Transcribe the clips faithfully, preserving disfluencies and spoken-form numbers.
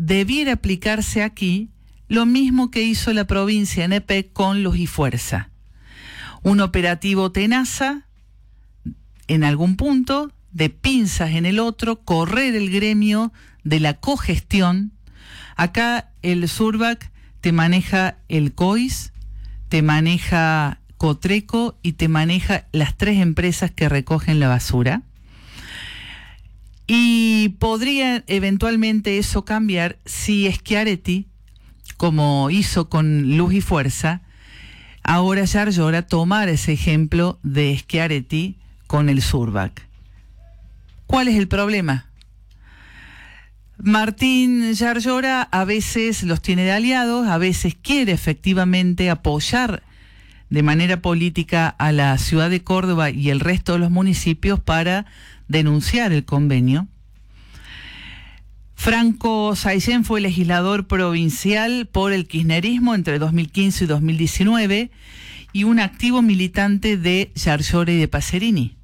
debiera aplicarse aquí lo mismo que hizo la provincia N P con Luz y Fuerza. Un operativo tenaza en algún punto, de pinzas en el otro, correr el gremio de la cogestión. Acá el Surbac te maneja el C O I S, te maneja Cotreco y te maneja las tres empresas que recogen la basura. Y podría eventualmente eso cambiar si Schiaretti, como hizo con Luz y Fuerza, ahora Yarlora tomara ese ejemplo de Schiaretti con el Surbac. ¿Cuál es el problema? Martín Yarlora a veces los tiene de aliados, a veces quiere efectivamente apoyar de manera política a la ciudad de Córdoba y el resto de los municipios para denunciar el convenio. Franco Saillén fue legislador provincial por el kirchnerismo entre dos mil quince y dos mil diecinueve y un activo militante de Yarlora y de Pacerini.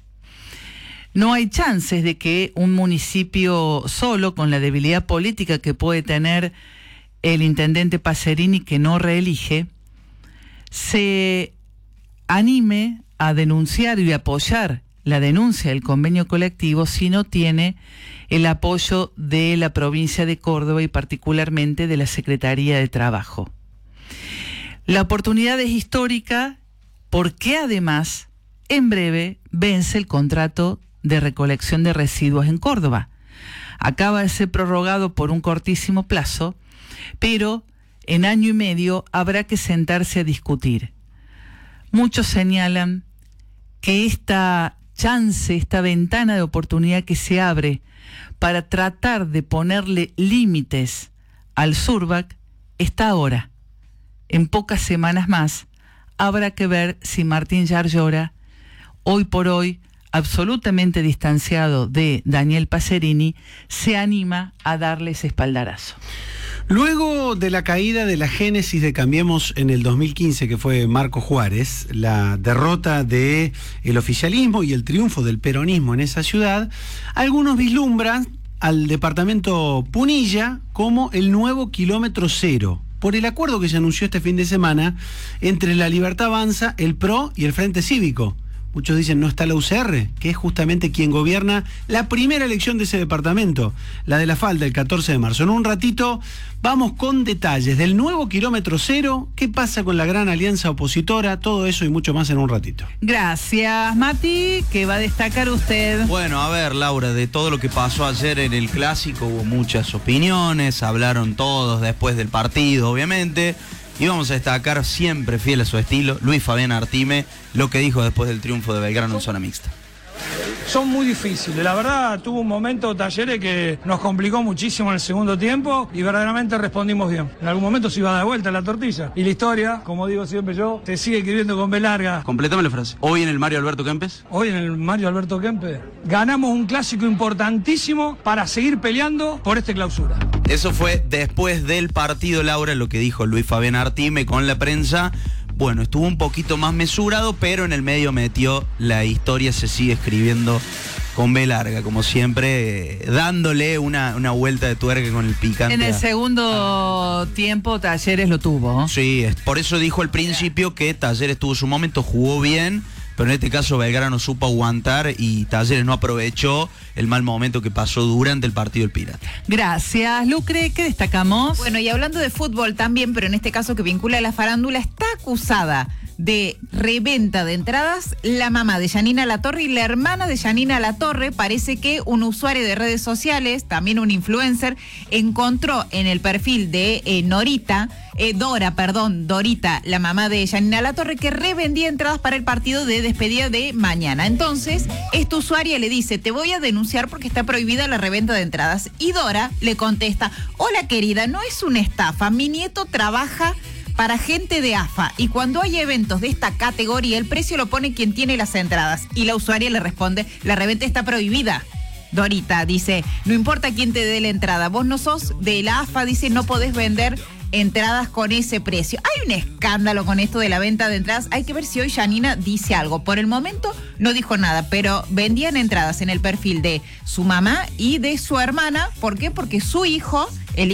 No hay chances de que un municipio solo, con la debilidad política que puede tener el intendente Pacerini, que no reelige, se anime a denunciar y apoyar la denuncia del convenio colectivo si no tiene el apoyo de la provincia de Córdoba y particularmente de la Secretaría de Trabajo. La oportunidad es histórica porque además en breve vence el contrato de recolección de residuos en Córdoba. Acaba de ser prorrogado por un cortísimo plazo, pero en año y medio habrá que sentarse a discutir. Muchos señalan que esta chance, esta ventana de oportunidad que se abre para tratar de ponerle límites al Surbac está ahora. En pocas semanas más habrá que ver si Martín Yarlora, hoy por hoy absolutamente distanciado de Daniel Pacerini, se anima a darle ese espaldarazo. Luego de la caída de la génesis de Cambiemos en el dos mil quince, que fue Marco Juárez, la derrota del oficialismo y el triunfo del peronismo en esa ciudad, algunos vislumbran al departamento Punilla como el nuevo kilómetro cero, por el acuerdo que se anunció este fin de semana entre La Libertad Avanza, el P R O y el Frente Cívico. Muchos dicen no está la U C R, que es justamente quien gobierna la primera elección de ese departamento, la de la falda, el catorce de marzo. En un ratito vamos con detalles del nuevo kilómetro cero, qué pasa con la gran alianza opositora, todo eso y mucho más en un ratito. Gracias, Mati. ¿Qué va a destacar usted? Bueno, a ver, Laura, de todo lo que pasó ayer en el Clásico hubo muchas opiniones, hablaron todos después del partido, obviamente. Y vamos a destacar, siempre fiel a su estilo, Luis Fabián Artime, lo que dijo después del triunfo de Belgrano en zona mixta. Son muy difíciles, la verdad tuvo un momento Talleres que nos complicó muchísimo en el segundo tiempo y verdaderamente respondimos bien. En algún momento se iba a dar vuelta la tortilla y la historia, como digo siempre yo, se sigue escribiendo con B larga. Complétame la frase. Hoy en el Mario Alberto Kempes. Hoy en el Mario Alberto Kempes ganamos un clásico importantísimo para seguir peleando por esta clausura. Eso fue después del partido, Laura, lo que dijo Luis Fabián Artime con la prensa. Bueno, estuvo un poquito más mesurado, pero en el medio metió la historia, se sigue escribiendo con B larga, como siempre, eh, dándole una, una vuelta de tuerca con el picante. En el segundo a... tiempo Talleres lo tuvo. Sí, es, por eso dijo al principio que Talleres tuvo su momento, jugó bien, pero en este caso Belgrano supo aguantar y Talleres no aprovechó el mal momento que pasó durante el partido del Pirata. Gracias, Lucre. ¿Qué destacamos? Bueno, y hablando de fútbol también, pero en este caso que vincula a la farándula, está acusada de reventa de entradas la mamá de Yanina Latorre y la hermana de Yanina Latorre. Parece que un usuario de redes sociales, también un influencer, encontró en el perfil de eh, Norita, eh, Dora, perdón, Dorita, la mamá de Yanina Latorre, que revendía entradas para el partido de despedida de mañana. Entonces, esta usuaria le dice, te voy a denunciar porque está prohibida la reventa de entradas. Y Dora le contesta, hola querida, no es una estafa, mi nieto trabaja para gente de A F A y cuando hay eventos de esta categoría el precio lo pone quien tiene las entradas. Y la usuaria le responde, la reventa está prohibida. Dorita dice, no importa quién te dé la entrada, vos no sos de la A F A, dice, no podés vender entradas con ese precio. Hay un escándalo con esto de la venta de entradas, hay que ver si hoy Yanina dice algo. Por el momento no dijo nada, pero vendían entradas en el perfil de su mamá y de su hermana. ¿Por qué? Porque su hijo, el